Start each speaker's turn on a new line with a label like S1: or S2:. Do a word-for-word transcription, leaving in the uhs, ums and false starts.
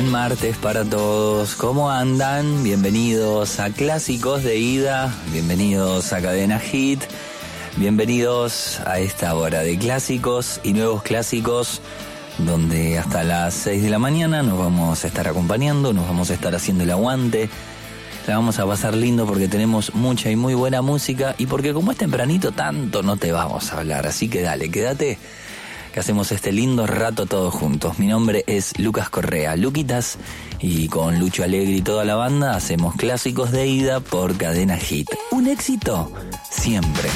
S1: Buen martes para todos. ¿Cómo andan? Bienvenidos a Clásicos de Ida, bienvenidos a Cadena Hit, bienvenidos a esta hora de clásicos y nuevos clásicos, donde hasta las seis de la mañana nos vamos a estar acompañando, nos vamos a estar haciendo el aguante. La vamos a pasar lindo porque tenemos mucha y muy buena música y porque como es tempranito tanto no te vamos a hablar, así que dale, quédate que hacemos este lindo rato todos juntos. Mi nombre es Lucas Correa, Luquitas, y con Lucho Alegre y toda la banda hacemos Clásicos de Ida por Cadena Hit. Un éxito siempre.